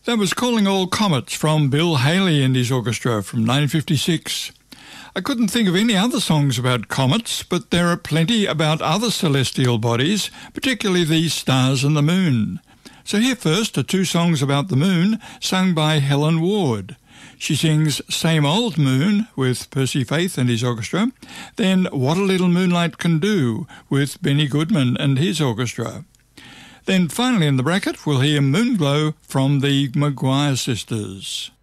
That was Calling All Comets from Bill Haley and his orchestra from 1956. I couldn't think of any other songs about comets, but there are plenty about other celestial bodies, particularly the stars and the moon. So here first are two songs about the moon, sung by Helen Ward. She sings Same Old Moon with Percy Faith and his orchestra, then What a Little Moonlight Can Do with Benny Goodman and his orchestra. Then finally in the bracket we'll hear Moonglow from the Maguire Sisters.